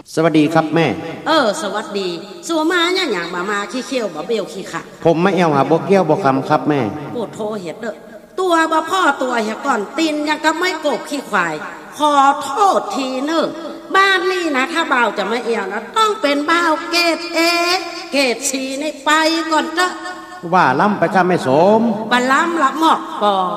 สวัสดีครับแม่สวัสดีสัวมาเนี่ยอย่างมาขี้เขี้ยวบ่เบี้ยวขี้ขะผมไม่เอาหาบกเกี้ยวบกคำครับแม่โอ้โทเห็ดเด้อตัวบ่พ่อตัวเหี่ยก่อนตีนยังก็ไม่กบขี้ควายขอโทษทีเนอะบ้านนี่นะถ้าบ่าวจะไม่เอี่ยวนะต้องเป็นบ่าวเกรดเอเกรดซีนี่ไปก่อนเด้อว่าล้ำไปค่ะแม่สมบัลล้ำละหมอกปอ